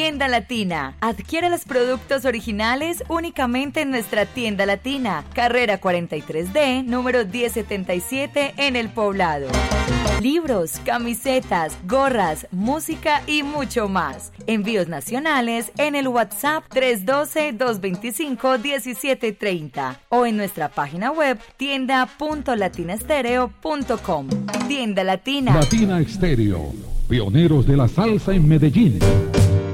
Tienda Latina. Adquiere los productos originales únicamente en nuestra Tienda Latina, carrera 43D, número 1077 en El Poblado. Libros, camisetas, gorras, música y mucho más. Envíos nacionales en el WhatsApp 312-225-1730 o en nuestra página web tienda.latinastereo.com. Tienda Latina. Latina Estéreo, pioneros de la salsa en Medellín.